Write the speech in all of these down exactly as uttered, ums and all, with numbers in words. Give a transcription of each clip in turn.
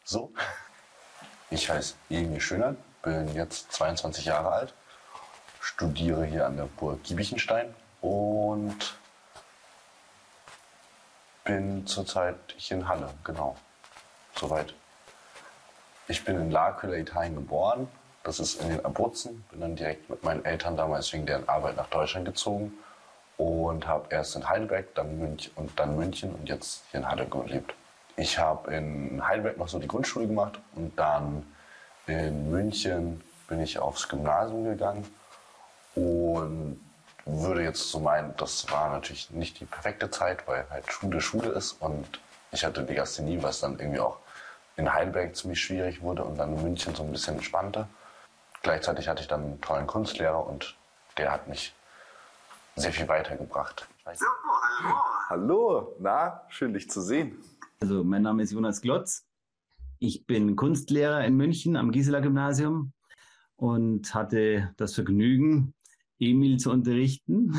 So, ich heiße Emil Schönert, bin jetzt zweiundzwanzig Jahre alt, studiere hier an der Burg Giebichenstein und bin zurzeit hier in Halle, genau, soweit. Ich bin in Laköller, Italien geboren, das ist in den Abruzzen, bin dann direkt mit meinen Eltern damals wegen deren Arbeit nach Deutschland gezogen und habe erst in Heidelberg, dann München und dann München und jetzt hier in Halle gelebt. Ich habe in Heidelberg noch so die Grundschule gemacht und dann in München bin ich aufs Gymnasium gegangen und würde jetzt so meinen, das war natürlich nicht die perfekte Zeit, weil halt Schule Schule ist und ich hatte Legasthenie, was dann irgendwie auch in Heidelberg ziemlich schwierig wurde und dann in München so ein bisschen entspannter. Gleichzeitig hatte ich dann einen tollen Kunstlehrer und der hat mich sehr viel weitergebracht. So, hallo. Hallo, na, schön dich zu sehen. Also mein Name ist Jonas Glotz. Ich bin Kunstlehrer in München am Gisela Gymnasium und hatte das Vergnügen, Emil zu unterrichten.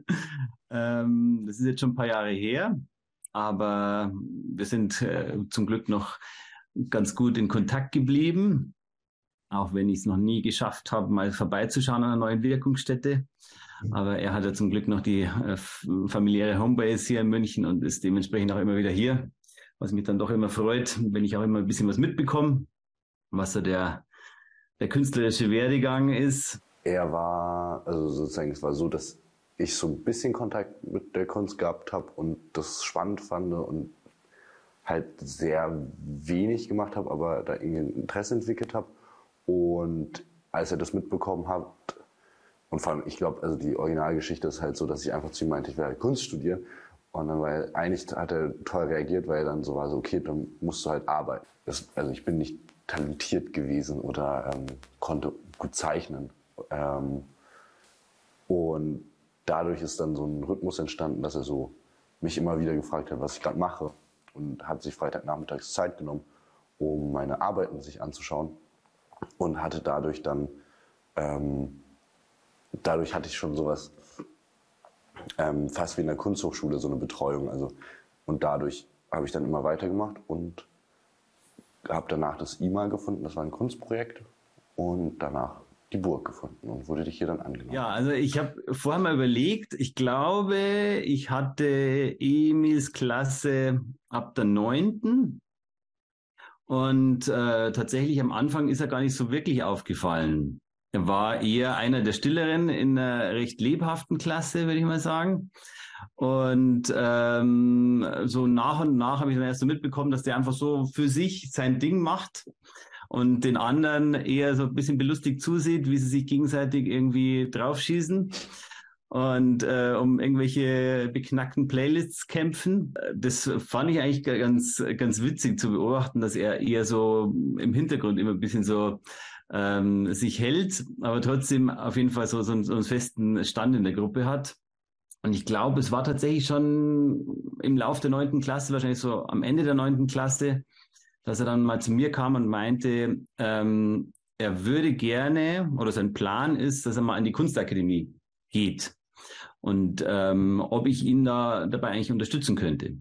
ähm, das ist jetzt schon ein paar Jahre her, aber wir sind äh, zum Glück noch ganz gut in Kontakt geblieben, auch wenn ich es noch nie geschafft habe, mal vorbeizuschauen an einer neuen Wirkungsstätte. Aber er hat ja zum Glück noch die äh, familiäre Homebase hier in München und ist dementsprechend auch immer wieder hier, was mich dann doch immer freut, wenn ich auch immer ein bisschen was mitbekomme, was so der, der künstlerische Werdegang ist. Er war, also sozusagen, es war so, dass ich so ein bisschen Kontakt mit der Kunst gehabt habe und das spannend fand und halt sehr wenig gemacht habe, aber da irgendwie ein Interesse entwickelt habe. Und als er das mitbekommen hat, und vor allem, ich glaube, also die Originalgeschichte ist halt so, dass ich einfach zu ihm meinte, ich werde Kunst studieren. Und dann war er, eigentlich hat er toll reagiert, weil er dann so war, so, okay, dann musst du halt arbeiten. Das, also ich bin nicht talentiert gewesen oder ähm, konnte gut zeichnen. Ähm, und dadurch ist dann so ein Rhythmus entstanden, dass er so mich immer wieder gefragt hat, was ich gerade mache. Und hat sich Freitagnachmittags Zeit genommen, um meine Arbeiten sich anzuschauen. Und hatte dadurch dann, ähm, dadurch hatte ich schon sowas, ähm, fast wie in der Kunsthochschule, so eine Betreuung. Also, und dadurch habe ich dann immer weitergemacht und habe danach das I M A gefunden, das war ein Kunstprojekt. Und danach die Burg gefunden und wurde dich hier dann angenommen. Ja, also ich habe vorher mal überlegt, ich glaube, ich hatte Emils Klasse ab der neunten und äh, tatsächlich am Anfang ist er gar nicht so wirklich aufgefallen. Er war eher einer der Stilleren in einer recht lebhaften Klasse, würde ich mal sagen. Und ähm, so nach und nach habe ich dann erst so mitbekommen, dass der einfach so für sich sein Ding macht und den anderen eher so ein bisschen belustigt zusieht, wie sie sich gegenseitig irgendwie draufschießen und äh, um irgendwelche beknackten Playlists kämpfen. Das fand ich eigentlich ganz, ganz witzig zu beobachten, dass er eher so im Hintergrund immer ein bisschen so ähm, sich hält, aber trotzdem auf jeden Fall so, so, einen, so einen festen Stand in der Gruppe hat. Und ich glaube, es war tatsächlich schon im Lauf der neunten Klasse, wahrscheinlich so am Ende der neunten Klasse, dass er dann mal zu mir kam und meinte, ähm, er würde gerne, oder sein Plan ist, dass er mal an die Kunstakademie geht und ähm, ob ich ihn da dabei eigentlich unterstützen könnte.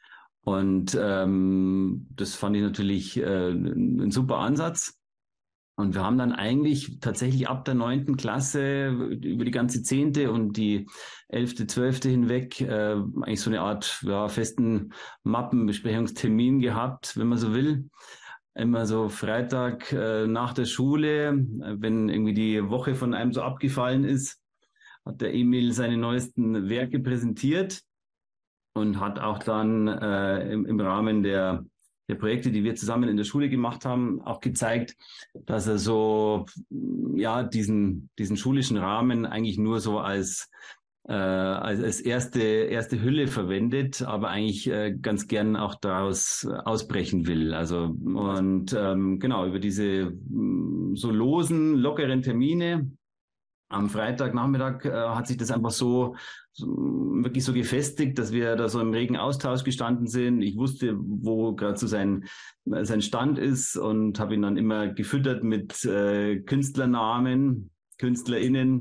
Und ähm, das fand ich natürlich äh, ein super Ansatz. Und wir haben dann eigentlich tatsächlich ab der neunten Klasse über die ganze zehnte und die elfte, zwölfte hinweg äh, eigentlich so eine Art ja, festen Mappenbesprechungstermin gehabt, wenn man so will. Immer so Freitag äh, nach der Schule, wenn irgendwie die Woche von einem so abgefallen ist, hat der Emil seine neuesten Werke präsentiert und hat auch dann äh, im, im Rahmen der der Projekte, die wir zusammen in der Schule gemacht haben, auch gezeigt, dass er so ja diesen diesen schulischen Rahmen eigentlich nur so als äh, als, als erste erste Hülle verwendet, aber eigentlich äh, ganz gern auch daraus ausbrechen will. Also und ähm, genau über diese so losen lockeren Termine am Freitagnachmittag äh, hat sich das einfach so, so wirklich so gefestigt, dass wir da so im regen Austausch gestanden sind. Ich wusste, wo gerade so sein sein Stand ist und habe ihn dann immer gefüttert mit äh, Künstlernamen, KünstlerInnen,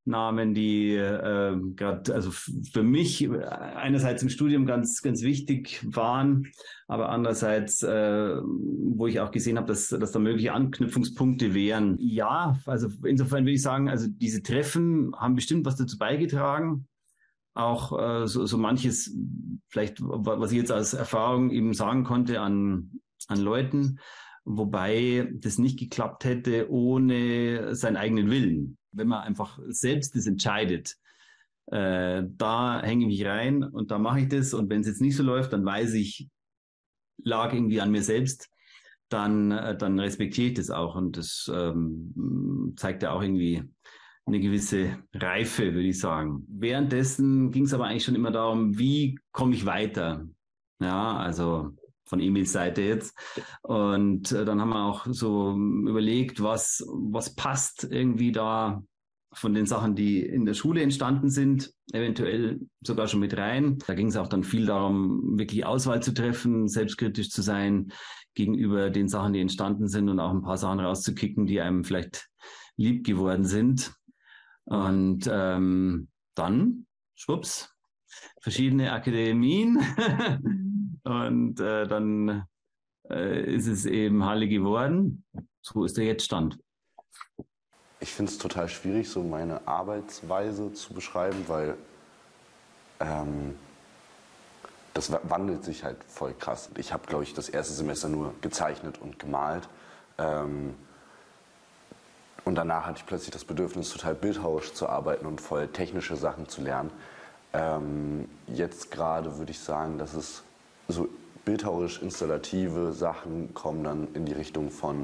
Namen, die äh, gerade also für mich einerseits im Studium ganz ganz wichtig waren, aber andererseits, äh, wo ich auch gesehen habe, dass dass da mögliche Anknüpfungspunkte wären. Ja, also insofern würde ich sagen, also diese Treffen haben bestimmt was dazu beigetragen. Auch äh, so, so manches, vielleicht, was ich jetzt als Erfahrung eben sagen konnte an, an Leuten, wobei das nicht geklappt hätte ohne seinen eigenen Willen. Wenn man einfach selbst das entscheidet, äh, da hänge ich mich rein und da mache ich das. Und wenn es jetzt nicht so läuft, dann weiß ich, lag irgendwie an mir selbst, dann, äh, dann respektiere ich das auch. Und das ähm, zeigt ja auch irgendwie eine gewisse Reife, würde ich sagen. Währenddessen ging es aber eigentlich schon immer darum, wie komme ich weiter? Ja, also von Emils Seite jetzt. Und äh, dann haben wir auch so überlegt, was, was passt irgendwie da von den Sachen, die in der Schule entstanden sind, eventuell sogar schon mit rein. Da ging es auch dann viel darum, wirklich Auswahl zu treffen, selbstkritisch zu sein gegenüber den Sachen, die entstanden sind und auch ein paar Sachen rauszukicken, die einem vielleicht lieb geworden sind. Und ähm, dann, schwupps, verschiedene Akademien und äh, dann äh, ist es eben Halle geworden. So ist der Jetzt-Stand. Ich finde es total schwierig, so meine Arbeitsweise zu beschreiben, weil ähm, das wandelt sich halt voll krass. Ich habe, glaube ich, das erste Semester nur gezeichnet und gemalt. Ähm, Und danach hatte ich plötzlich das Bedürfnis, total bildhauerisch zu arbeiten und voll technische Sachen zu lernen. Ähm, jetzt gerade würde ich sagen, dass es so bildhauerisch installative Sachen kommen dann in die Richtung von,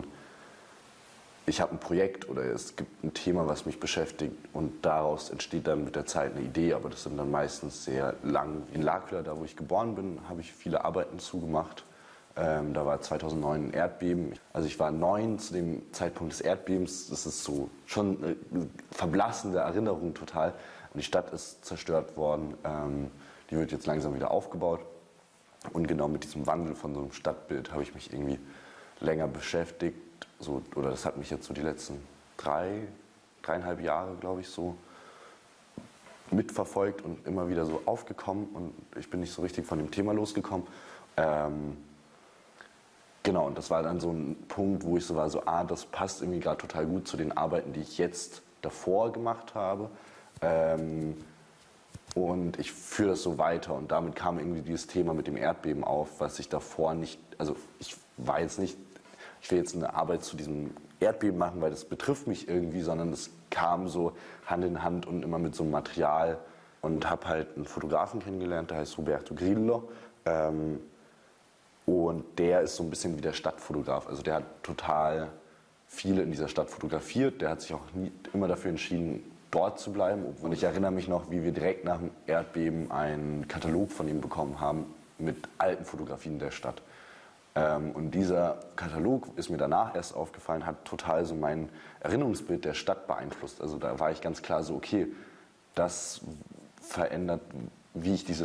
ich habe ein Projekt oder es gibt ein Thema, was mich beschäftigt und daraus entsteht dann mit der Zeit eine Idee, aber das sind dann meistens sehr lang. In L'Aquila, da wo ich geboren bin, habe ich viele Arbeiten zugemacht. Ähm, da war zweitausendneun ein Erdbeben. Also ich war neun zu dem Zeitpunkt des Erdbebens. Das ist so schon eine verblassende Erinnerung total. Und die Stadt ist zerstört worden. Ähm, die wird jetzt langsam wieder aufgebaut. Und genau mit diesem Wandel von so einem Stadtbild habe ich mich irgendwie länger beschäftigt. So, oder das hat mich jetzt so die letzten drei, dreieinhalb Jahre, glaube ich, so mitverfolgt und immer wieder so aufgekommen. Und ich bin nicht so richtig von dem Thema losgekommen. Ähm, Genau, und das war dann so ein Punkt, wo ich so war, so, ah, das passt irgendwie gerade total gut zu den Arbeiten, die ich jetzt davor gemacht habe. Ähm, und ich führe das so weiter. Und damit kam irgendwie dieses Thema mit dem Erdbeben auf, was ich davor nicht, also ich war jetzt nicht, ich will jetzt eine Arbeit zu diesem Erdbeben machen, weil das betrifft mich irgendwie, sondern es kam so Hand in Hand und immer mit so einem Material. Und habe halt einen Fotografen kennengelernt, der heißt Roberto Grillo. Ähm, Und der ist so ein bisschen wie der Stadtfotograf. Also der hat total viele in dieser Stadt fotografiert. Der hat sich auch nie, immer dafür entschieden, dort zu bleiben. Und ich erinnere mich noch, wie wir direkt nach dem Erdbeben einen Katalog von ihm bekommen haben mit alten Fotografien der Stadt. Und dieser Katalog, ist mir danach erst aufgefallen, hat total so mein Erinnerungsbild der Stadt beeinflusst. Also da war ich ganz klar so, okay, das verändert, wie ich diese